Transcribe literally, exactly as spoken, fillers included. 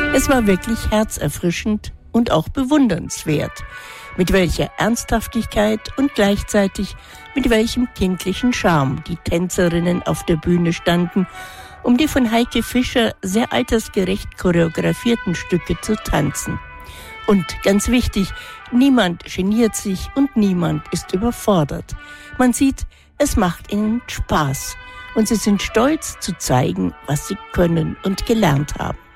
Es war wirklich herzerfrischend und auch bewundernswert, mit welcher Ernsthaftigkeit und gleichzeitig mit welchem kindlichen Charme die Tänzerinnen auf der Bühne standen, um die von Heike Fischer sehr altersgerecht choreografierten Stücke zu tanzen. Und ganz wichtig, niemand geniert sich und niemand ist überfordert. Man sieht, es macht ihnen Spaß und sie sind stolz zu zeigen, was sie können und gelernt haben.